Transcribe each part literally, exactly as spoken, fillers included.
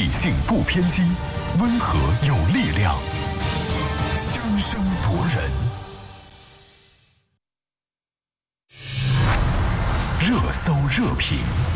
理性不偏激，温和有力量，熵声夺人。热搜热评，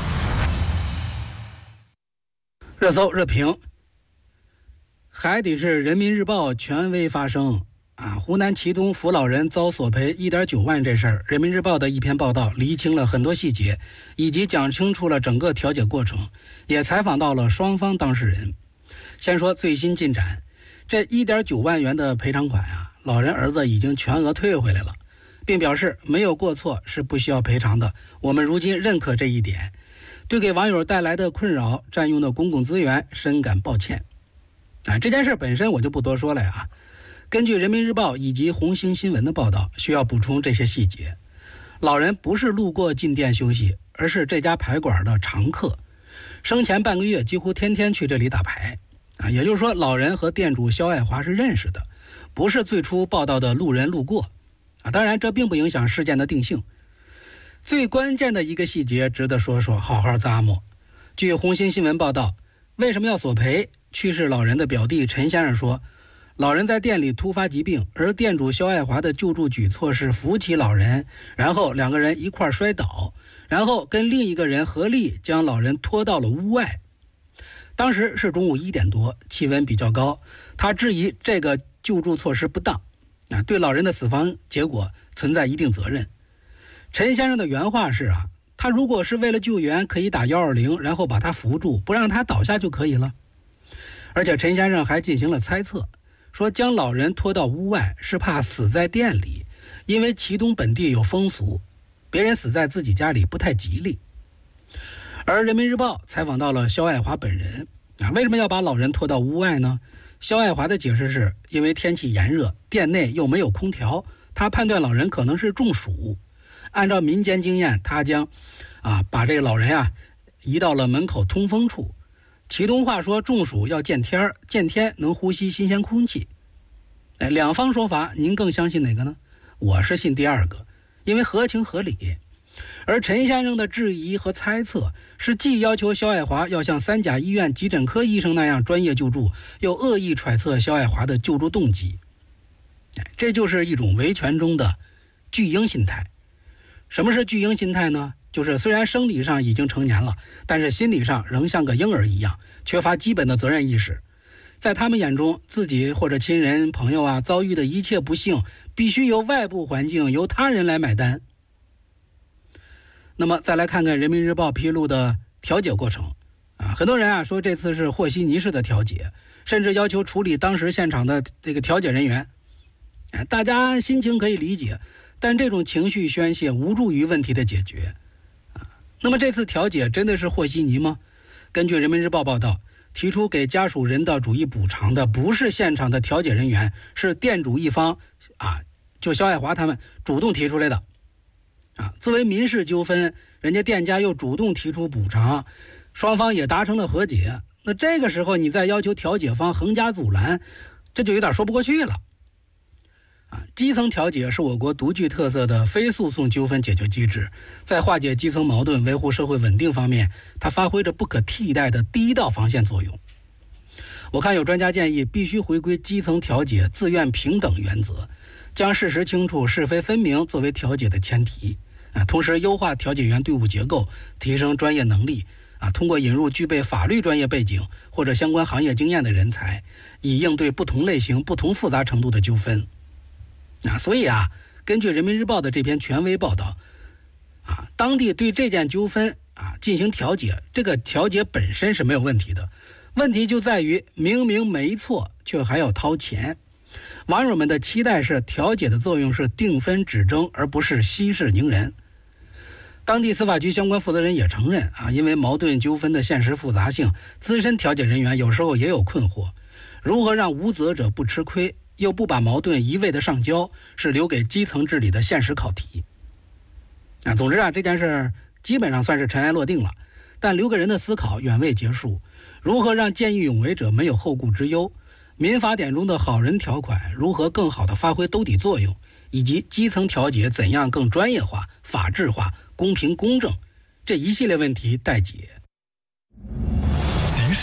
热搜热评，还得是人民日报权威发声啊！湖南祁东扶老人遭索赔 一点九万这事儿，人民日报的一篇报道厘清了很多细节，以及讲清楚了整个调解过程，也采访到了双方当事人。先说最新进展，这 一点九万元的赔偿款啊，老人儿子已经全额退回来了，并表示没有过错是不需要赔偿的，我们如今认可这一点，对给网友带来的困扰、占用的公共资源深感抱歉。啊，这件事本身我就不多说了呀。根据人民日报以及红星新闻的报道，需要补充这些细节。老人不是路过进店休息，而是这家牌馆的常客，生前半个月几乎天天去这里打牌啊，也就是说老人和店主肖爱华是认识的，不是最初报道的路人路过啊。当然这并不影响事件的定性。最关键的一个细节值得说说，好好咂摸。据红星新闻报道，为什么要索赔？去世老人的表弟陈先生说，老人在店里突发疾病，而店主肖爱华的救助举措是扶起老人，然后两个人一块摔倒，然后跟另一个人合力将老人拖到了屋外。当时是中午一点多，气温比较高，他质疑这个救助措施不当啊，对老人的死亡结果存在一定责任。陈先生的原话是啊，他如果是为了救援，可以打一二零，然后把他扶住，不让他倒下就可以了。而且陈先生还进行了猜测，说将老人拖到屋外是怕死在店里，因为祁东本地有风俗，别人死在自己家里不太吉利。而人民日报采访到了肖爱华本人啊，为什么要把老人拖到屋外呢？肖爱华的解释是因为天气炎热，店内又没有空调，他判断老人可能是中暑。按照民间经验，他将啊把这个老人啊移到了门口通风处。祁东话说中暑要见天儿，见天能呼吸新鲜空气。哎，两方说法，您更相信哪个呢？我是信第二个，因为合情合理。而陈先生的质疑和猜测是既要求肖爱华要像三甲医院急诊科医生那样专业救助，又恶意揣测肖爱华的救助动机。这就是一种维权中的巨婴心态。什么是巨婴心态呢？就是虽然生理上已经成年了，但是心理上仍像个婴儿一样，缺乏基本的责任意识。在他们眼中，自己或者亲人朋友啊遭遇的一切不幸，必须由外部环境由他人来买单。那么再来看看人民日报披露的调解过程啊，很多人啊说这次是和稀泥式的调解，甚至要求处理当时现场的这个调解人员。哎，大家心情可以理解，但这种情绪宣泄无助于问题的解决。那么这次调解真的是和稀泥吗？根据人民日报报道，提出给家属人道主义补偿的不是现场的调解人员，是店主一方啊，就肖爱华他们主动提出来的啊。作为民事纠纷，人家店家又主动提出补偿，双方也达成了和解，那这个时候你再要求调解方横加阻拦，这就有点说不过去了。基层调解是我国独具特色的非诉讼纠纷解决机制，在化解基层矛盾、维护社会稳定方面，它发挥着不可替代的第一道防线作用。我看有专家建议必须回归基层调解自愿平等原则，将事实清楚、是非分明作为调解的前提啊，同时优化调解员队伍结构，提升专业能力啊，通过引入具备法律专业背景或者相关行业经验的人才，以应对不同类型、不同复杂程度的纠纷。啊，所以啊，根据人民日报的这篇权威报道，啊，当地对这件纠纷啊进行调解，这个调解本身是没有问题的，问题就在于明明没错，却还要掏钱。网友们的期待是调解的作用是定分止争，而不是息事宁人。当地司法局相关负责人也承认啊，因为矛盾纠纷的现实复杂性，资深调解人员有时候也有困惑，如何让无责者不吃亏，又不把矛盾一味的上交，是留给基层治理的现实考题啊。总之啊，这件事基本上算是尘埃落定了，但留给人的思考远未结束。如何让见义勇为者没有后顾之忧？民法典中的好人条款如何更好地发挥兜底作用？以及基层调解怎样更专业化、法治化、公平公正，这一系列问题待解。 及时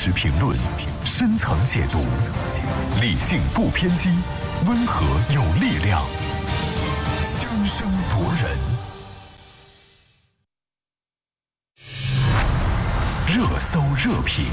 实评论，深层解读，理性不偏激，温和有力量，声声夺人。热搜热评，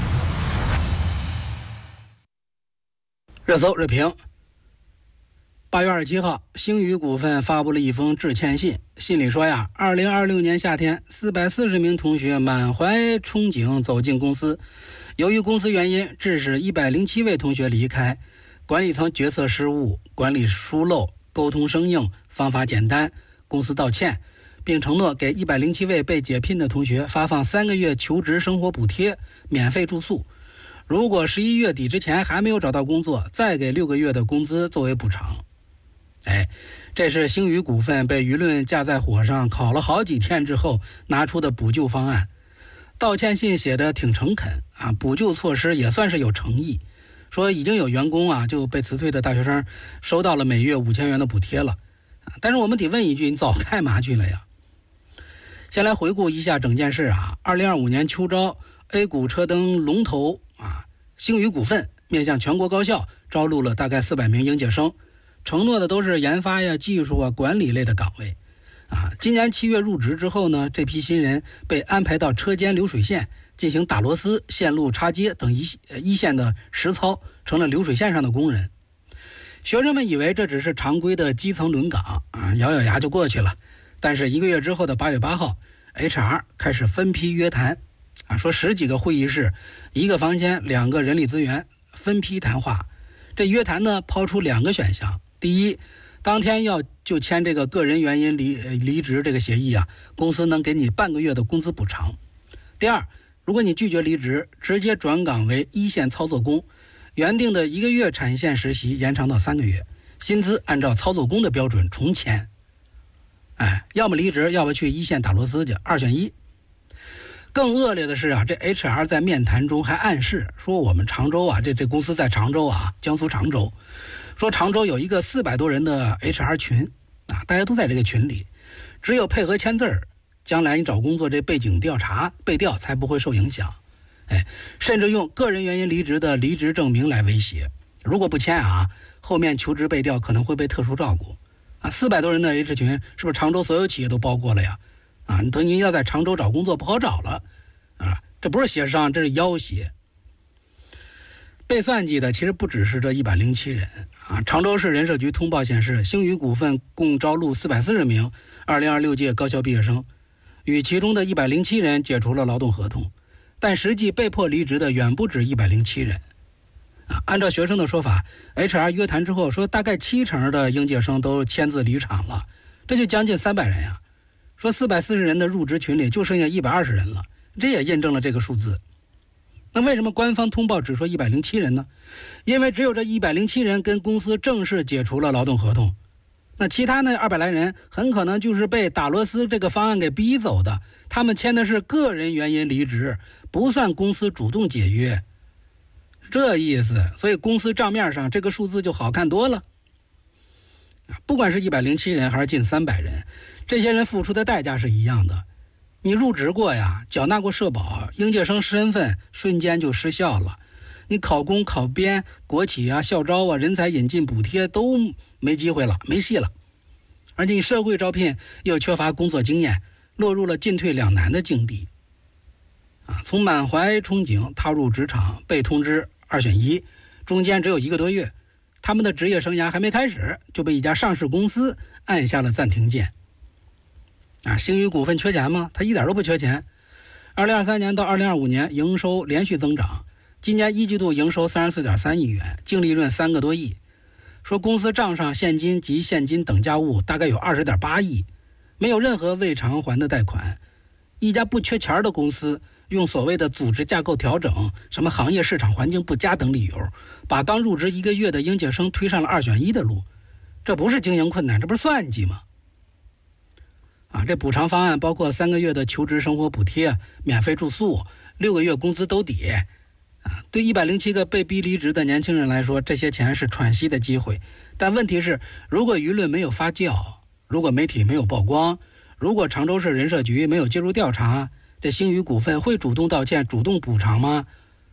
热搜热评。八月二十七号，星宇股份发布了一封致歉信，信里说呀，二零二六年夏天，四百四十名同学满怀憧憬走进公司，由于公司原因，致使一百零七位同学离开，管理层决策失误，管理疏漏，沟通生硬，方法简单，公司道歉，并承诺给一百零七位被解聘的同学发放三个月求职生活补贴，免费住宿。如果十一月底之前还没有找到工作，再给六个月的工资作为补偿。哎，这是星宇股份被舆论架在火上烤了好几天之后拿出的补救方案。道歉信写得挺诚恳啊，补救措施也算是有诚意。说已经有员工啊就被辞退的大学生收到了每月五千元的补贴了。但是我们得问一句，你早干嘛去了呀？先来回顾一下整件事啊。二零二五年秋招 ，A 股车灯龙头啊星宇股份面向全国高校招录了大概四百名应届生。承诺的都是研发呀、技术啊、管理类的岗位，啊，今年七月入职之后呢，这批新人被安排到车间流水线进行打螺丝、线路插接等一一线的实操，成了流水线上的工人。学生们以为这只是常规的基层轮岗啊，咬咬牙就过去了。但是一个月之后的八月八号 ，H R 开始分批约谈，啊，说十几个会议室、一个房间、两个人力资源分批谈话。这约谈呢，抛出两个选项。第一，当天要就签这个个人原因离离职这个协议啊，公司能给你半个月的工资补偿。第二，如果你拒绝离职，直接转岗为一线操作工，原定的一个月产线实习延长到三个月，薪资按照操作工的标准重签。哎，要么离职，要么去一线打螺丝去，二选一。更恶劣的是啊，这 H R 在面谈中还暗示说，我们常州啊，这这公司在常州啊，江苏常州。说常州有一个四百多人的 H R 群啊，大家都在这个群里，只有配合签字儿，将来你找工作这背景调查背调才不会受影响。哎，甚至用个人原因离职的离职证明来威胁，如果不签啊，后面求职背调可能会被特殊照顾啊。四百多人的 H 群，是不是常州所有企业都包括了呀？啊，等你要在常州找工作不好找了啊，这不是协商，这是要挟。被算计的其实不只是这一百零七人啊！常州市人社局通报显示，星宇股份共招录四百四十名二零二六届高校毕业生，与其中的一百零七人解除了劳动合同，但实际被迫离职的远不止一百零七人啊！按照学生的说法 ，H R 约谈之后说，大概七成的应届生都签字离场了，这就将近三百人呀！说四百四十人的入职群里就剩下一百二十人了，这也印证了这个数字。那为什么官方通报只说一百零七人呢？因为只有这一百零七人跟公司正式解除了劳动合同，那其他那二百来人很可能就是被打螺丝这个方案给逼走的，他们签的是个人原因离职，不算公司主动解约，这意思。所以公司账面上这个数字就好看多了。不管是一百零七人还是近三百人，这些人付出的代价是一样的。你入职过呀，缴纳过社保，应届生身份瞬间就失效了。你考公考编、国企啊、校招啊、人才引进补贴都没机会了，没戏了。而且你社会招聘又缺乏工作经验，落入了进退两难的境地。啊，从满怀憧憬踏入职场，被通知二选一，中间只有一个多月，他们的职业生涯还没开始，就被一家上市公司按下了暂停键。啊，星宇股份缺钱吗？它一点都不缺钱。二零二三年到二零二五年营收连续增长，今年一季度营收三十四点三亿元，净利润三个多亿。说公司账上现金及现金等价物大概有二十点八亿，没有任何未偿还的贷款。一家不缺钱的公司，用所谓的组织架构调整、什么行业市场环境不佳等理由，把刚入职一个月的应届生推上了二选一的路，这不是经营困难，这不是算计吗？啊，这补偿方案包括三个月的求职生活补贴、免费住宿、六个月工资兜底。啊，对一百零七个被逼离职的年轻人来说，这些钱是喘息的机会。但问题是，如果舆论没有发酵，如果媒体没有曝光，如果常州市人社局没有介入调查，这星宇股份会主动道歉、主动补偿吗？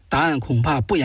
答案恐怕不言。